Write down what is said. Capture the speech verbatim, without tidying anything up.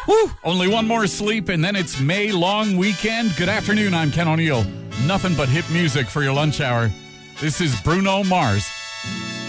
Woo! Only one more sleep, and then it's May long weekend. Good afternoon, I'm Ken O'Neill. Nothing but hit music for your lunch hour. This is Bruno Mars.